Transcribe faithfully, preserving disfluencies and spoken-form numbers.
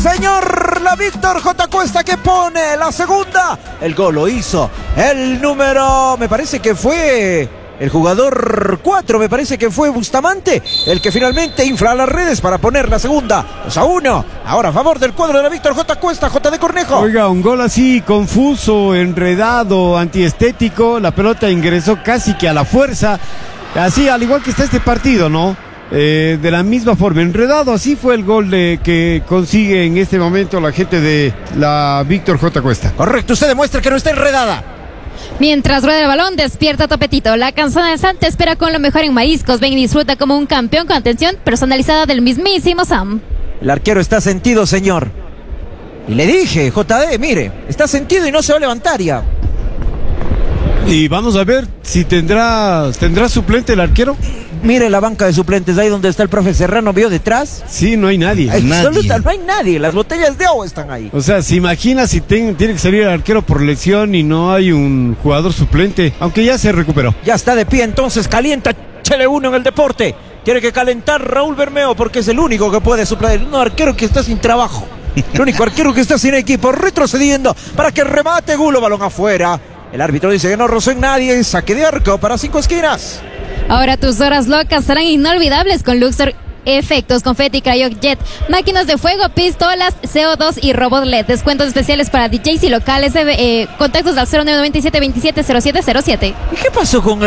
señor, la Víctor J. Cuesta que pone la segunda. El gol lo hizo el número, me parece que fue el jugador cuatro, me parece que fue Bustamante, el que finalmente infla las redes para poner la segunda. dos a uno. Ahora a favor del cuadro de la Víctor J. Cuesta, J D Cornejo. Oiga, un gol así confuso, enredado, antiestético. La pelota ingresó casi que a la fuerza. Así, al igual que está este partido, ¿no? Eh, de la misma forma, enredado, así fue el gol de, que consigue en este momento la gente de la Víctor J. Cuesta. Correcto, usted demuestra que no está enredada. Mientras rueda el balón, despierta tu apetito. La Canzona de Sam te espera con lo mejor en mariscos. Ven y disfruta como un campeón con atención personalizada del mismísimo Sam. El arquero está sentido, señor. Y le dije, J D, mire, está sentido y no se va a levantar ya. Y vamos a ver si tendrá tendrá suplente el arquero. Mire la banca de suplentes, ahí donde está el profe Serrano, ¿vio detrás? Sí, no hay nadie. Absoluta, no hay nadie, las botellas de agua están ahí. O sea, ¿se imagina si ten, tiene que salir el arquero por lesión y no hay un jugador suplente? Aunque ya se recuperó. Ya está de pie, entonces calienta Chele uno en el deporte. Tiene que calentar Raúl Bermeo porque es el único que puede suplir. Un arquero que está sin trabajo. El único arquero que está sin equipo, retrocediendo para que remate Gulo, balón afuera. El árbitro dice que no rozó en nadie, saque de arco para cinco esquinas. Ahora tus horas locas serán inolvidables con Luxor Efectos, Confetti, Cryojet, máquinas de fuego, pistolas, C O dos y robot L E D. Descuentos especiales para D Js y locales. Eh, contactos al cero nueve nueve siete dos siete cero siete cero siete. ¿Y qué pasó con